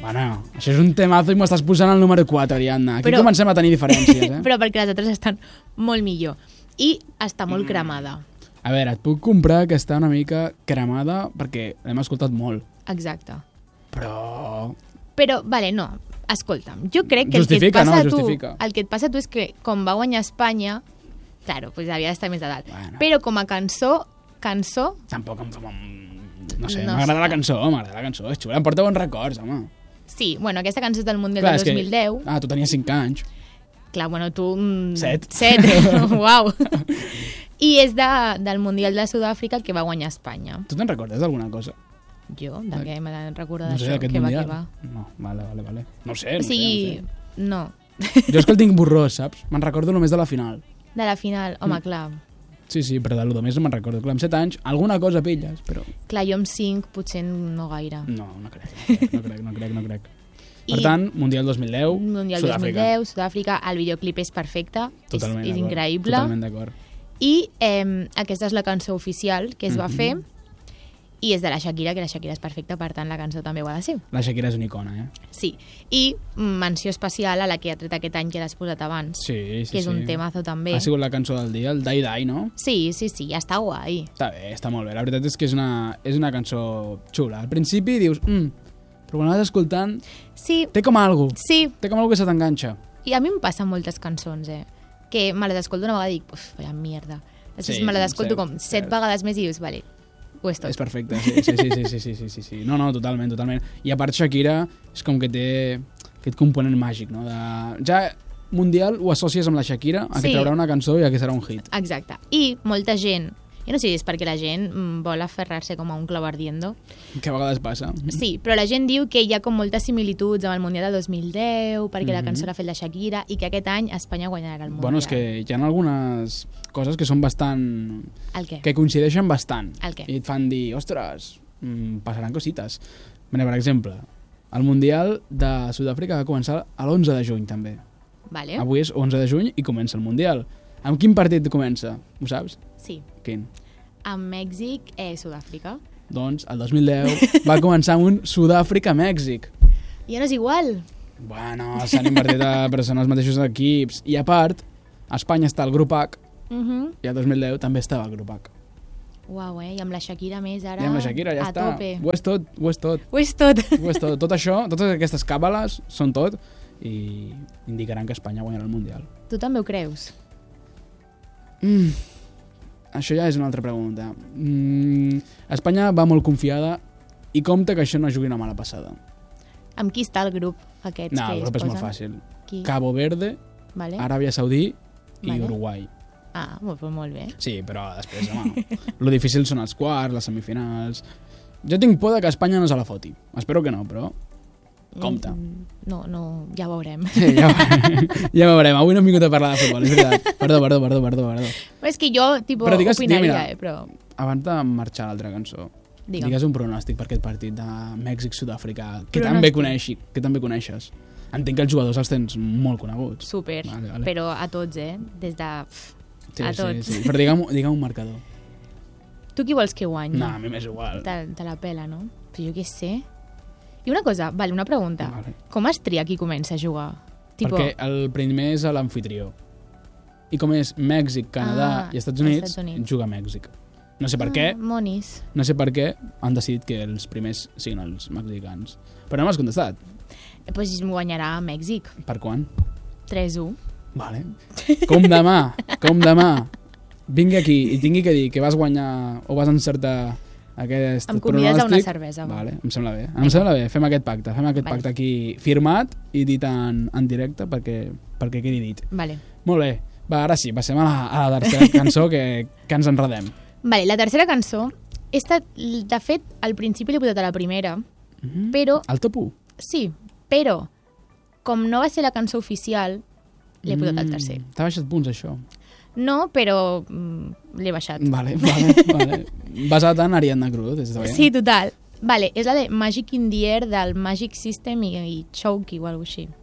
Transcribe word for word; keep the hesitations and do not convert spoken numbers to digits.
Bueno, això és un temazo i m'ho estàs posant al número quatre, Ariadna. Aquí Però... comencem a tenir diferències, eh? Però perquè les altres estan molt millor. I està molt cremada. A veure, et puc comprar que està una mica cremada perquè l'hem escoltat molt. Exacte. Però... Però, vale, no. Escolta'm, jo crec que justifica, el que et passa no, a tu, justifica. el que et passa a tu és que com va guanyar Espanya, claro, pues havia d'estar més de dalt. Bueno. Però com a cançó, cançó... Tampoc em fa... No sé, No m'agrada sé. la cançó, m'agrada la cançó. És xula, em porta bons records, home. Sí, bueno, aquesta cançó és del Mundial Clar, del és que- dos mil deu. Ah, tu tenies cinc anys. Clar, bueno, tu... mm, Set. Set, uau. I és de, del Mundial de Sud-àfrica que va guanyar Espanya. Tu te'n recordes d'alguna cosa? Jo, de què me recordo No sé, d'això? d'aquest Què va, mundial. què va? No, vale, vale, vale. No ho sé, no O sigui, sé, no no. sé. Jo és que el tinc borrós, saps? Me'n recordo només de la final. De la final, home, Mm. clar. Sí, sí, però de lo més no me'n recordo. Clar, amb set anys, alguna cosa pilles, però... Clar, jo amb cinc potser no gaire. No, no crec, no crec, no crec, no crec, no crec. Per I- tant, Mundial dos mil deu, Mundial dos mil Sud-àfrica. deu, Sud-àfrica, el videoclip és perfecte, és, Totalment és d'acord, increïble. Totalment d'acord. I eh, aquesta és la cançó oficial que es va Mhm. fer i és de la Shakira, que la Shakira és perfecta, per tant la cançó també ho ha de ser. La Shakira és una icona, eh? Sí, i menció especial a la que ha tret aquest any que l'has posat abans, Sí, sí, que és sí. un temazo també. Ha sigut la cançó del dia, el Die Die, no? Sí, sí, sí, ja està guai. Està bé, està molt bé. La veritat és que és una, és una cançó xula. Al principi dius, mm, però quan la vas escoltant, Sí, té com algo. sí, Té com algo que se t'enganxa. i a mi em passen moltes cançons, eh, que me les escolto una vegada i dic, uf, vaya mierda. Després Sí, me les escolto cert, com set cert. vegades més i dius, vale, ho és tot. És perfecte, sí, sí, sí, sí, sí, sí, sí, sí, sí. No, no, totalment, totalment. I a part Shakira és com que té aquest component màgic, no? De... Ja Mundial ho associes amb la Shakira, a que Sí. traurà una cançó i a que serà un hit. Exacte. I molta gent, jo no sé si és perquè la gent mm, vol aferrar-se com a un clavo ardiendo, Que a vegades passa. sí, però la gent diu que hi ha com moltes similituds amb el Mundial del dos mil deu, perquè la Mhm. cançó l'ha fet la Shakira, i que aquest any Espanya guanyarà el Mundial. Bueno, és que hi ha algunes coses que són bastant... El què? que coincideixen bastant. El què? I et fan dir, ostres, mm, passaran cosites. Mira, per exemple, el Mundial de Sud-àfrica va començar a l'onze de juny, també. Vale? Avui és onze de juny i comença el Mundial. Amb quin partit comença? Ho saps? Sí. Quin? Amb Mèxic, eh, Sud-àfrica. Doncs el dos mil deu va començar amb un Sud-àfrica-Mèxic. Ja no és igual. Bueno, s'han invertit a persones els mateixos equips. I a part, a Espanya està el grup H Uh -huh. i el dos mil deu també estava el grup H. Uau, eh? I amb la Shakira més ara I amb la Shakira ja a està. tope. Ho és tot, ho és tot. Ho és tot. Ho és tot. Tot això, totes aquestes càbales són tot i indicaran que Espanya guanyarà el Mundial. Tu també ho creus? Mm. Això ja és una altra pregunta. Mm. Espanya va molt confiada i compta que això no jugui una mala passada. Amb qui està el grup aquests No, que el es grup és molt posen? fàcil. Qui? Cabo Verde, Vale. Aràbia Saudí i Vale. Uruguai. Ah, molt, molt bé. Sí, però després, home, lo difícil són els quarts, les semifinals... Jo tinc por de que Espanya no se la foti. Espero que no, però... Compte. Mm, No, no, ja ho veurem. Sí, ja, ja veurem. Avui no hem vingut a parlar de futbol, és veritat. Perdó, perdó, perdó, perdó. perdó. És que jo, tipo, Però digues- opinaria, mira, eh, però... Abans de marxar a l'altra cançó, Digue'm. digues un pronòstic per aquest partit de Mèxic-Sud-àfrica, que Pronòstic. també coneixi, que també coneixes. Entenc que els jugadors els tens molt coneguts. Super, Vale, vale. però a tots, eh? Des de... pff, Sí, a sí, tots. sí. Però digue'm, digue'm un marcador. Tu qui vols que guanyi? No, a mi m'és igual. Te, te la pela, no? Però jo què sé. I una cosa, vale, una pregunta. Vale. Com es tria qui comença a jugar? Tipo, Perquè el primer és l'anfitrió. I com és Mèxic, Canadà Ah, i Estats Units, Estats Units. juga a Mèxic. No sé per ah, què, Monis. no sé per què han decidit que els primers siguin els mexicans. Però no m'has contestat. Eh, pues guanyarà Mèxic. Per quan? tres u. Vale. Com demà, com demà, vingui aquí i tingui que dir que vas guanyar o vas encertar aquest Em convides a una pronòstic. cervesa. va. Vale, em sembla bé. Em sembla bé, fem aquest pacte. Fem aquest Vale. pacte aquí firmat i dit en, en directe perquè, perquè quedi dit. Vale. Molt bé. Va, ara sí, passem a la, a la tercera cançó que, que ens enredem. Vale, la tercera cançó, esta, de fet, al principi l'he posat a la primera, Mm -hmm. però, El top u. sí, però, com no va ser la cançó oficial, l'he posat al tercer. T'ha baixat punts, això. No, però mm, l'he baixat. Vale, vale, vale. Basat en Ariadna Cruz, és de bé. Sí, total. Vale, és la de Magic in the Air del Magic System i, i Chokey o alguna així.